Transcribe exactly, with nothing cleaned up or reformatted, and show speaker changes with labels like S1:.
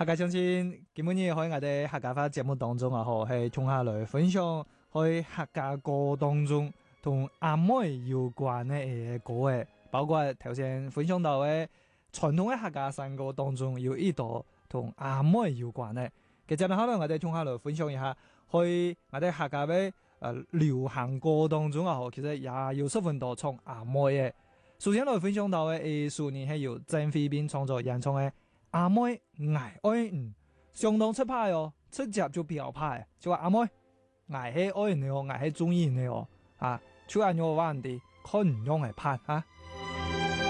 S1: 客家相親，今日喺我哋客家話節目當中啊，嗬，係從下來分享喺客家歌當中同阿妹有關嘅歌嘅，包括頭先分享到嘅傳統嘅客家山歌當中有一道同阿妹有關嘅。其實呢，可能我哋從下來分享一下，喺我哋客家嘅誒流行歌當中啊，嗬，其實也有十分多唱阿妹嘅。首先來分享到嘅藝術呢係由鄭飛斌創作演唱嘅。阿妹挨愛嗯，相當出牌哦，出閘就表牌，就話阿妹挨係愛你哦，挨係中意你哦，啊，出眼我話人哋看唔用嚟拍啊。